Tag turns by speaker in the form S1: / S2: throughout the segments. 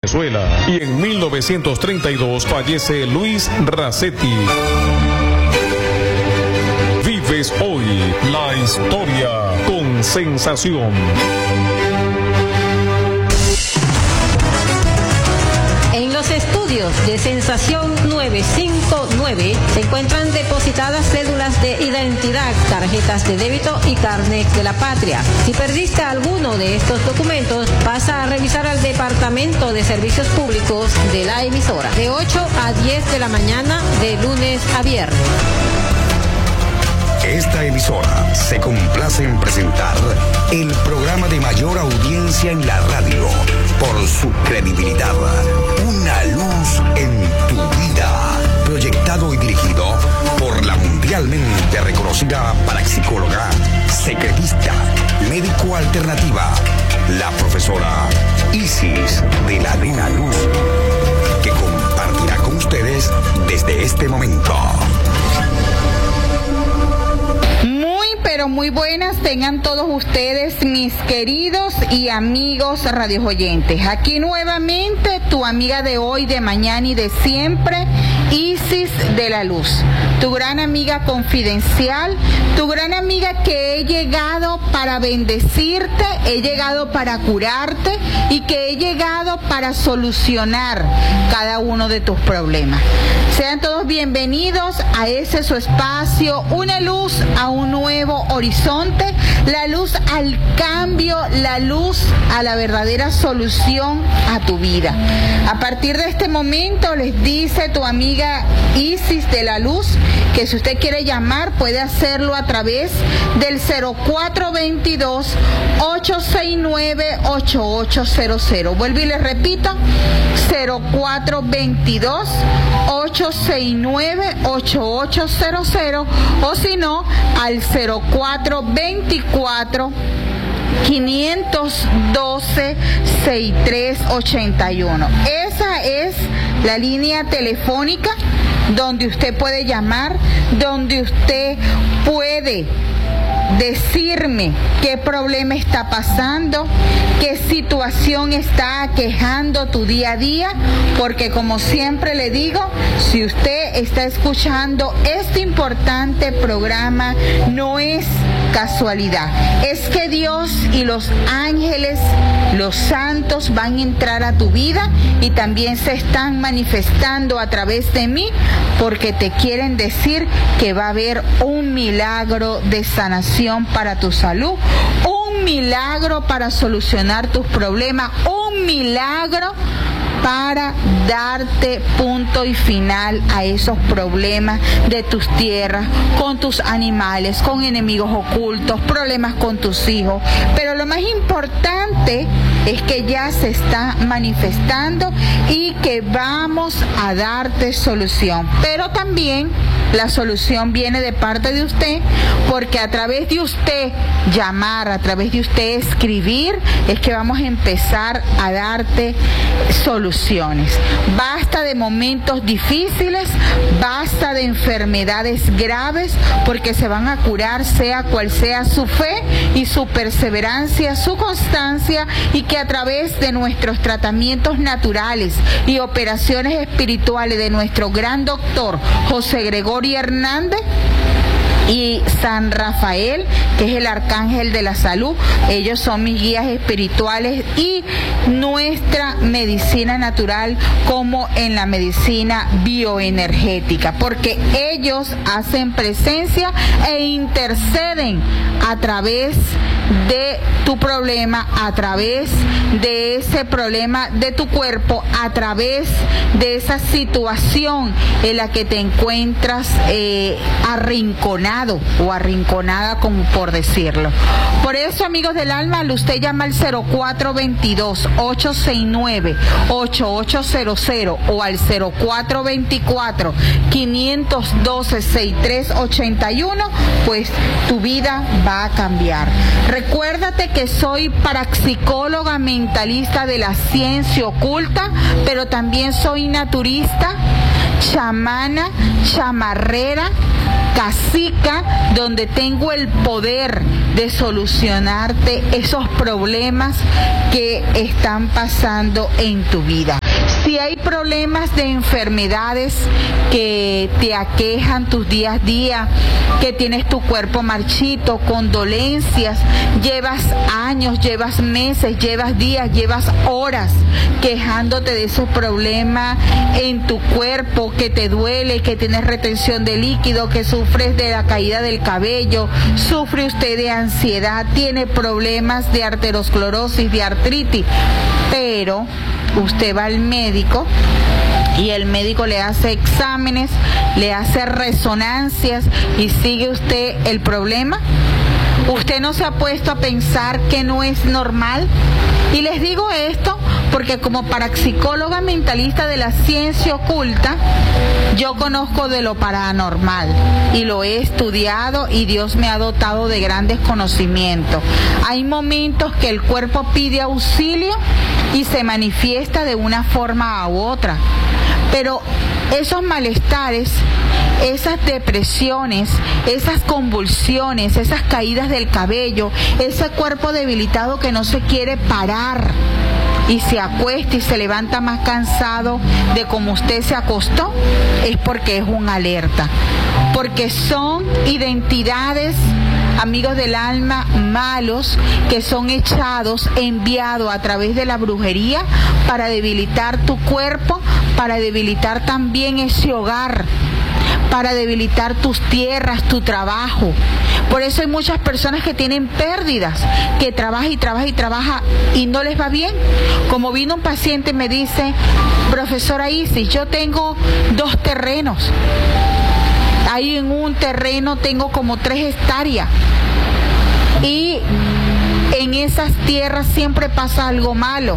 S1: Venezuela. Y en 1932 fallece Luis Racetti. Vives hoy la historia con Sensación.
S2: En los estudios de Sensación 959 se encuentran depositadas cédulas de identidad, tarjetas de débito y carnet de la patria. Si perdiste alguno de estos documentos, pasa a revisar al Departamento de Servicios Públicos de la emisora, de 8 a 10 de la mañana, de lunes a viernes.
S3: Esta emisora se complace en presentar el programa de mayor audiencia en la radio por su credibilidad. Una luz en tu vida. Proyectado y dirigido por la mundialmente reconocida parapsicóloga, secretista, médico alternativa, la profesora Isis de la Nena Luz, que compartirá con ustedes desde este momento.
S4: Pero muy buenas tengan todos ustedes, mis queridos y amigos radioyentes. Aquí nuevamente tu amiga de hoy, de mañana y de siempre, Isis de la Luz, tu gran amiga confidencial, tu gran amiga que he llegado para bendecirte, he llegado para curarte y que he llegado para solucionar cada uno de tus problemas. Sean todos bienvenidos a ese su espacio, una luz a un nuevo horizonte, la luz al cambio, la luz a la verdadera solución a tu vida. A partir de este momento les dice tu amiga Isis de la Luz que si usted quiere llamar puede hacerlo a través del 0422-869-8800. Vuelvo y les repito, 0422-869-8800 o si no, al 0424-512-6381. Esa es la línea telefónica donde usted puede llamar, donde usted puede decirme qué problema está pasando, qué situación está aquejando tu día a día, porque como siempre le digo, si usted está escuchando este importante programa, no es casualidad, es que Dios y los ángeles, los santos van a entrar a tu vida y también se están manifestando a través de mí, porque te quieren decir que va a haber un milagro de sanación para tu salud, un milagro para solucionar tus problemas, un milagro para darte punto y final a esos problemas de tus tierras, con tus animales, con enemigos ocultos, problemas con tus hijos. Pero lo más importante es que ya se está manifestando y que vamos a darte solución. Pero también la solución viene de parte de usted, porque a través de usted llamar, a través de usted escribir, es que vamos a empezar a darte soluciones. Basta de momentos difíciles, basta de enfermedades graves, porque se van a curar sea cual sea su fe y su perseverancia, su constancia, y que a través de nuestros tratamientos naturales y operaciones espirituales de nuestro gran doctor José Gregorio Hernández y San Rafael, que es el arcángel de la salud, ellos son mis guías espirituales, y nuestra medicina natural como en la medicina bioenergética, porque ellos hacen presencia e interceden a través de tu problema, a través de ese problema de tu cuerpo, a través de esa situación en la que te encuentras arrinconado o arrinconada, como por decirlo. Por eso, amigos del alma, usted llama al 0422-869-8800 o al 0424-512-6381, pues tu vida va a cambiar. Recuérdate que soy parapsicóloga mentalista de la ciencia oculta, pero también soy naturista, chamana, chamarrera, cacica, donde tengo el poder de solucionarte esos problemas que están pasando en tu vida. hay problemas de enfermedades que te aquejan tus días a día, que tienes tu cuerpo marchito, con dolencias, llevas años, llevas meses, llevas días, llevas horas quejándote de esos problemas en tu cuerpo, que te duele, que tienes retención de líquido, que sufres de la caída del cabello, sufre usted de ansiedad, tiene problemas de arteriosclerosis, de artritis, pero usted va al médico y el médico le hace exámenes, le hace resonancias y sigue usted el problema. ¿Usted no se ha puesto a pensar que no es normal? Y les digo esto porque como parapsicóloga mentalista de la ciencia oculta, yo conozco de lo paranormal y lo he estudiado y Dios me ha dotado de grandes conocimientos. Hay momentos que el cuerpo pide auxilio y se manifiesta de una forma u otra, pero esos malestares, esas depresiones, esas convulsiones, esas caídas del cabello, ese cuerpo debilitado que no se quiere parar y se acuesta y se levanta más cansado de como usted se acostó, es porque es una alerta, porque son identidades, amigos del alma, malos, que son enviados a través de la brujería para debilitar tu cuerpo, para debilitar también ese hogar, para debilitar tus tierras, tu trabajo. Por eso hay muchas personas que tienen pérdidas, que trabajan y no les va bien. Como vino un paciente y me dice, profesora Isis, yo tengo 2 terrenos. Ahí en un terreno tengo como 3 hectáreas. Y en esas tierras siempre pasa algo malo.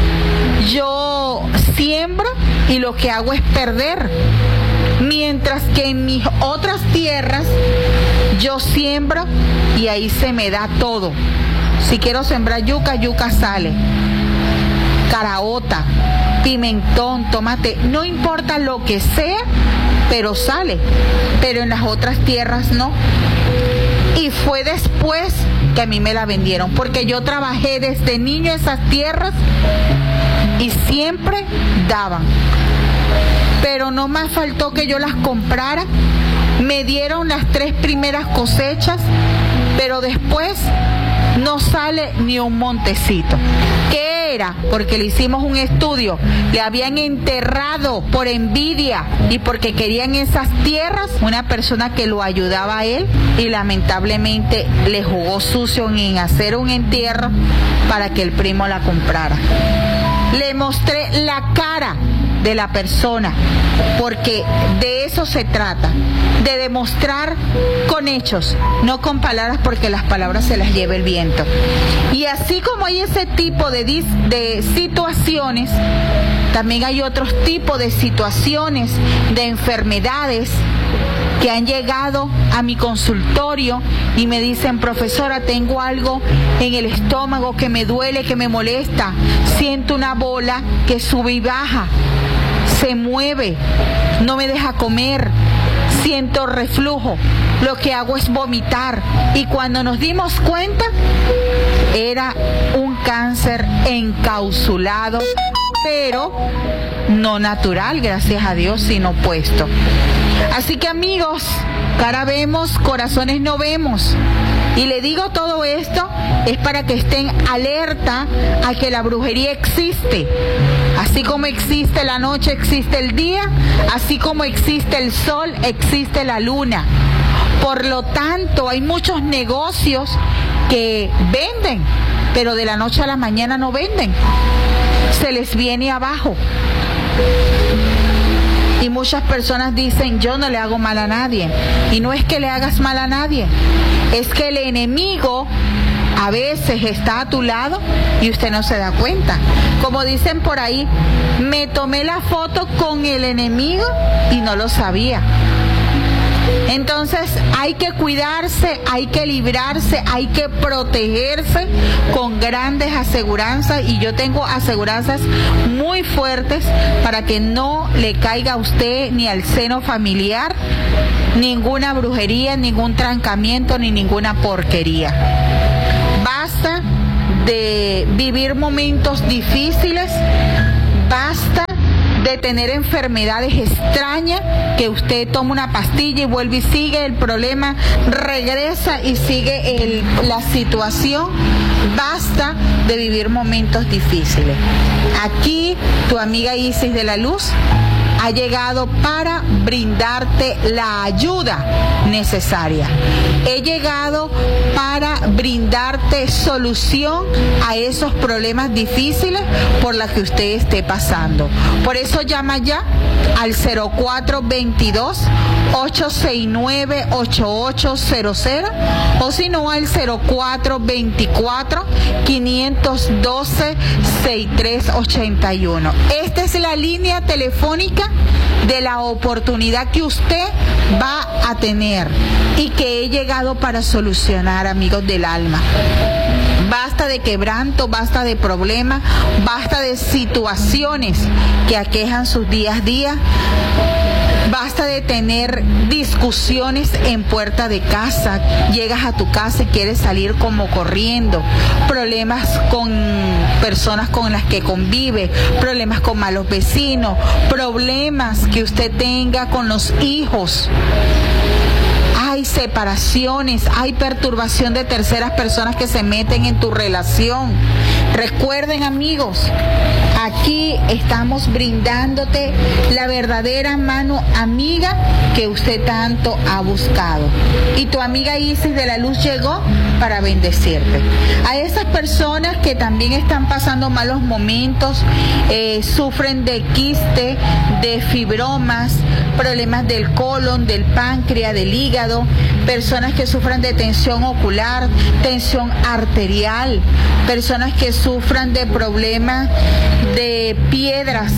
S4: Yo siembro y lo que hago es perder. Mientras que en mis otras tierras yo siembro y ahí se me da todo. Si quiero sembrar yuca, yuca sale. Caraota, pimentón, tomate, no importa lo que sea, pero sale. Pero en las otras tierras no. Y fue después que a mí me la vendieron, porque yo trabajé desde niño esas tierras y siempre daban. Pero no me faltó que yo las comprara. Me dieron las 3 primeras cosechas, pero después no sale ni un montecito. ¿Qué era? Porque le hicimos un estudio. Le habían enterrado por envidia y porque querían esas tierras una persona que lo ayudaba a él, y lamentablemente le jugó sucio en hacer un entierro para que el primo la comprara. Le mostré la cara de la persona, porque de eso se trata, de demostrar con hechos, no con palabras, porque las palabras se las lleva el viento. Y así como hay ese tipo de situaciones, también hay otros tipos de situaciones, de enfermedades que han llegado a mi consultorio y me dicen, profesora, tengo algo en el estómago que me duele, que me molesta, siento una bola que sube y baja, se mueve, no me deja comer, siento reflujo, lo que hago es vomitar. Y cuando nos dimos cuenta, era un cáncer encapsulado, pero no natural, gracias a Dios, sino puesto. Así que amigos, cara vemos, corazones no vemos. Y le digo todo esto es para que estén alerta a que la brujería existe. Así como existe la noche, existe el día. Así como existe el sol, existe la luna. Por lo tanto, hay muchos negocios que venden, pero de la noche a la mañana no venden. Se les viene abajo. Y muchas personas dicen, yo no le hago mal a nadie. Y no es que le hagas mal a nadie, es que el enemigo a veces está a tu lado y usted no se da cuenta. Como dicen por ahí, me tomé la foto con el enemigo y no lo sabía. Entonces hay que cuidarse, hay que librarse, hay que protegerse con grandes aseguranzas, y yo tengo aseguranzas muy fuertes para que no le caiga a usted ni al seno familiar ninguna brujería, ningún trancamiento ni ninguna porquería. Basta de vivir momentos difíciles, basta de tener enfermedades extrañas, que usted toma una pastilla y vuelve y sigue el problema, regresa y sigue la situación. Basta de vivir momentos difíciles. Aquí tu amiga Isis de la Luz ha llegado para brindarte la ayuda necesaria. He llegado para brindarte solución a esos problemas difíciles por los que usted esté pasando. Por eso llama ya al 0422-869-8800 o si no al 0424-512-6381. Esta es la línea telefónica de la oportunidad que usted va a tener y que he llegado para solucionar, amigos del alma. Basta de quebranto, basta de problemas, basta de situaciones que aquejan sus días a día. Basta de tener discusiones en puerta de casa. Llegas a tu casa y quieres salir como corriendo. Problemas con personas con las que convive, problemas con malos vecinos, problemas que usted tenga con los hijos. Hay separaciones, hay perturbación de terceras personas que se meten en tu relación. Recuerden, amigos, aquí estamos brindándote la verdadera mano amiga que usted tanto ha buscado. Y tu amiga Isis de la Luz llegó para bendecirte. A esas personas que también están pasando malos momentos, sufren de quiste, de fibromas, problemas del colon, del páncreas, del hígado, personas que sufran de tensión ocular, tensión arterial, personas que sufran de problemas de piedras,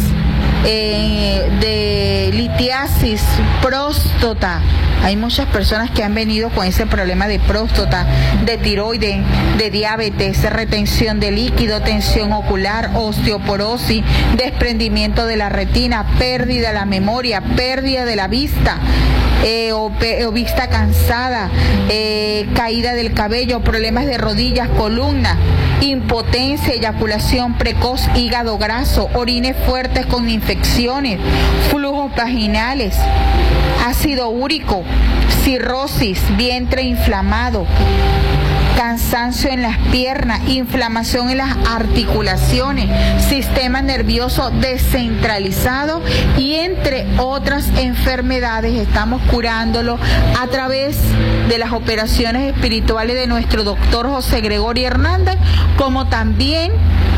S4: de litiasis, próstata. Hay muchas personas que han venido con ese problema de próstata, de tiroides, de diabetes, retención de líquido, tensión ocular, osteoporosis, desprendimiento de la retina, pérdida de la memoria, pérdida de la vista, o vista cansada, caída del cabello, problemas de rodillas, columna, impotencia, eyaculación precoz, hígado graso, orines fuertes con infecciones, flujos vaginales, ácido úrico, cirrosis, vientre inflamado, cansancio en las piernas, inflamación en las articulaciones, sistema nervioso descentralizado y entre otras enfermedades. Estamos curándolo a través de las operaciones espirituales de nuestro doctor José Gregorio Hernández, como también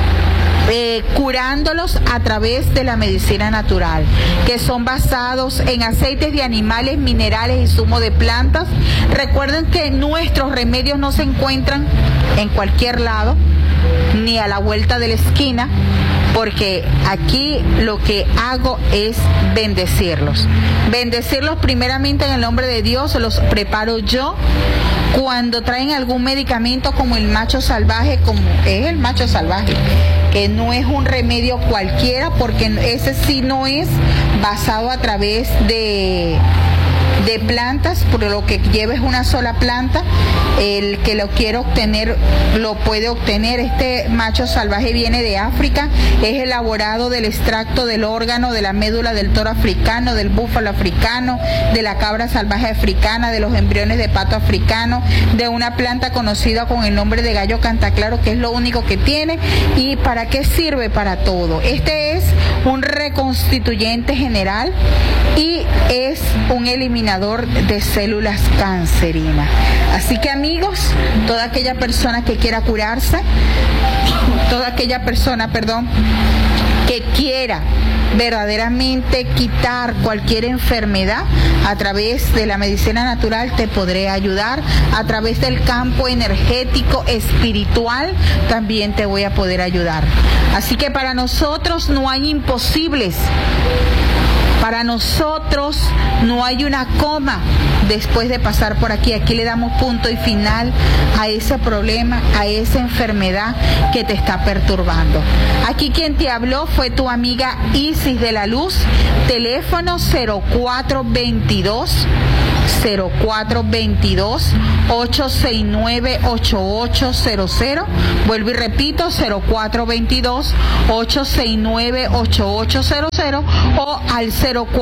S4: curándolos a través de la medicina natural, que son basados en aceites de animales, minerales y zumo de plantas. Recuerden que nuestros remedios no se encuentran en cualquier lado, ni a la vuelta de la esquina, porque aquí lo que hago es bendecirlos. Bendecirlos primeramente en el nombre de Dios, los preparo yo. Cuando traen algún medicamento como el macho salvaje, como es el macho salvaje, que no es un remedio cualquiera, porque ese sí no es basado a través de plantas, por lo que lleva es una sola planta. El que lo quiere obtener lo puede obtener. Este macho salvaje viene de África, es elaborado del extracto del órgano de la médula del toro africano, del búfalo africano, de la cabra salvaje africana, de los embriones de pato africano, de una planta conocida con el nombre de gallo cantaclaro, que es lo único que tiene. ¿Y para qué sirve? Para todo. Este es un reconstituyente general y es un eliminador de células cancerinas. Así que, amigos, toda aquella persona que quiera curarse, toda aquella persona, que quiera verdaderamente quitar cualquier enfermedad, a través de la medicina natural te podré ayudar. A través del campo energético espiritual también te voy a poder ayudar. Así que para nosotros no hay imposibles. Para nosotros no hay una coma después de pasar por aquí. Aquí le damos punto y final a ese problema, a esa enfermedad que te está perturbando. Aquí quien te habló fue tu amiga Isis de la Luz, teléfono 0422-869-8800. Vuelvo y repito, 0422-869-8800 o al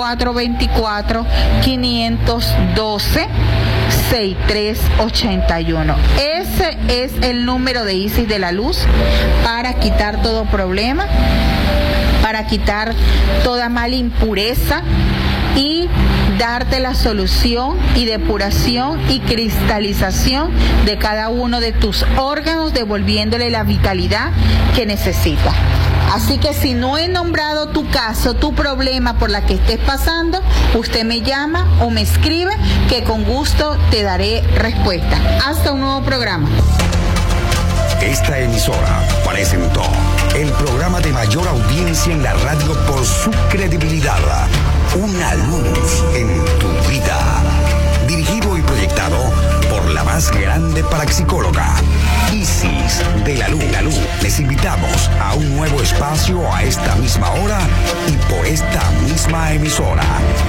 S4: 0424-512-6381. Ese es el número de Isis de la Luz para quitar todo problema, para quitar toda mala impureza y darte la solución y depuración y cristalización de cada uno de tus órganos, devolviéndole la vitalidad que necesita. Así que si no he nombrado tu caso, tu problema por la que estés pasando, usted me llama o me escribe, que con gusto te daré respuesta. Hasta un nuevo programa.
S3: Esta emisora presentó el programa de mayor audiencia en la radio por su credibilidad. Una luz en tu vida. Dirigido y proyectado por la más grande parapsicóloga, Isis de la Luz. Les invitamos a un nuevo espacio a esta misma hora y por esta misma emisora.